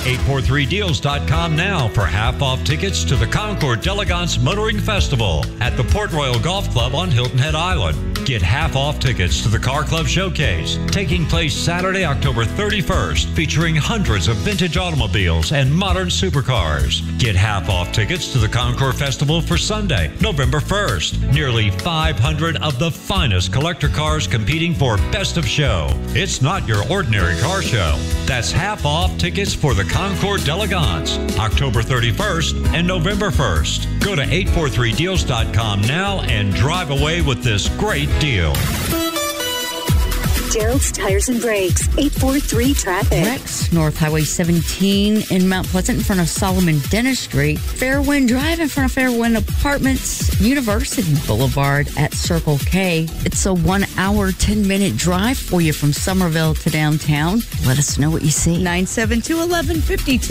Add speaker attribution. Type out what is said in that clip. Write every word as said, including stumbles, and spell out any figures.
Speaker 1: eight four three deals dot com now for half-off tickets to the Concord d'Elegance Motoring Festival at the Port Royal Golf Club on Hilton Head Island. Get half-off tickets to the Car Club Showcase, taking place Saturday, October thirty-first, featuring hundreds of vintage automobiles and modern supercars. Get half-off tickets to the Concord Festival for Sunday, November first. Nearly five hundred of the finest collector cars competing for Best of Show. It's not your ordinary car show. That's half-off tickets for the Concord d'Elegance, October thirty-first and November first. Go to eight four three deals dot com now and drive away with this great deal.
Speaker 2: Gerald's Tires and Brakes, eight four three traffic.
Speaker 3: Rex, North Highway seventeen in Mount Pleasant in front of Solomon Dentistry. Fairwind Drive in front of Fairwind Apartments. University Boulevard at Circle K. It's a one hour, ten minute drive for you from Somerville to downtown. Let us know what you see.
Speaker 4: nine seven two, one one five two.